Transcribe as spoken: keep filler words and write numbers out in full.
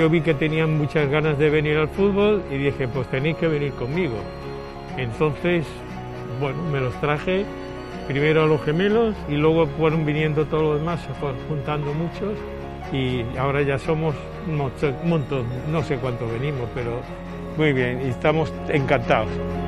yo vi que tenían muchas ganas de venir al fútbol y dije, pues tenéis que venir conmigo. Entonces, bueno, me los traje primero a los gemelos y luego fueron viniendo todos los demás, se fueron juntando muchos y ahora ya somos un montón, no sé cuántos venimos, pero muy bien, y estamos encantados.